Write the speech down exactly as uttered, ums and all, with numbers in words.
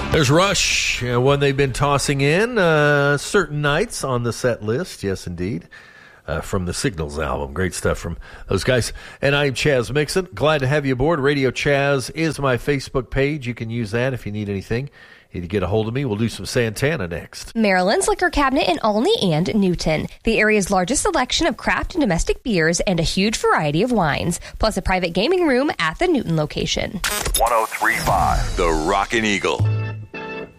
There's Rush, uh, one they've been tossing in uh, certain nights on the set list. Yes, indeed. Uh, from the Signals album. Great stuff from those guys. And I'm Chaz Mixon. Glad to have you aboard. Radio Chaz is my Facebook page. You can use that if you need anything. Need to get a hold of me. We'll do some Santana next. Maryland's Liquor Cabinet in Olney and Newton. The area's largest selection of craft and domestic beers and a huge variety of wines, plus a private gaming room at the Newton location. one oh three point five The Rockin' Eagle.